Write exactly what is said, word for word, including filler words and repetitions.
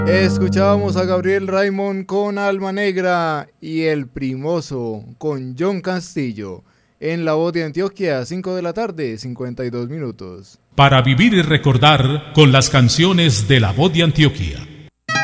Escuchábamos a Gabriel Raymond con Alma Negra y El Primoso con John Castillo. En La Voz de Antioquia, cinco de la tarde, cincuenta y dos minutos. Para vivir y recordar con las canciones de La Voz de Antioquia.